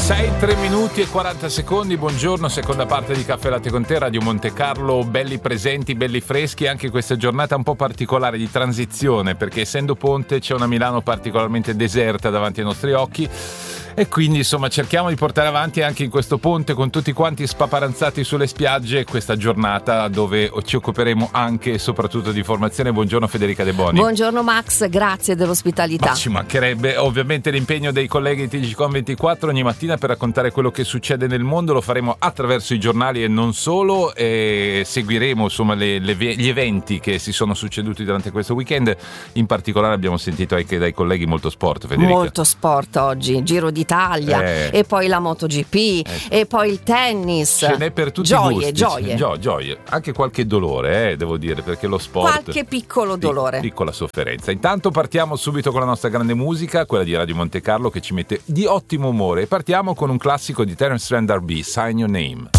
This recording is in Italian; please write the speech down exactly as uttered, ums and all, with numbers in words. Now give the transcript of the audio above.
sei, tre minuti e quaranta secondi, buongiorno, seconda parte di Caffè Latte con te, Radio Monte Carlo, belli presenti, belli freschi, anche questa giornata un po' particolare di transizione, perché essendo ponte c'è una Milano particolarmente deserta davanti ai nostri occhi e quindi insomma cerchiamo di portare avanti anche in questo ponte con tutti quanti spaparanzati sulle spiagge questa giornata dove ci occuperemo anche e soprattutto di formazione. Buongiorno Federica De Boni. Buongiorno Max, grazie dell'ospitalità. Ma ci mancherebbe, ovviamente l'impegno dei colleghi di T G Com ventiquattro ogni mattina per raccontare quello che succede nel mondo lo faremo attraverso i giornali e non solo, e seguiremo insomma le, le, gli eventi che si sono succeduti durante questo weekend. In particolare abbiamo sentito anche dai colleghi molto sport, Federica. Molto sport oggi, Giro d'Italia eh. e poi la MotoGP eh. e poi il tennis. Ce n'è per tutti gioie, i gusti. Gioie, Gio- gioie. Anche qualche dolore, eh, devo dire, perché lo sport... Qualche piccolo dolore. Pic- piccola sofferenza. Intanto partiamo subito con la nostra grande musica, quella di Radio Monte Carlo, che ci mette di ottimo umore. E partiamo con un classico di Terence Trent D'Arby, Sign Your Name.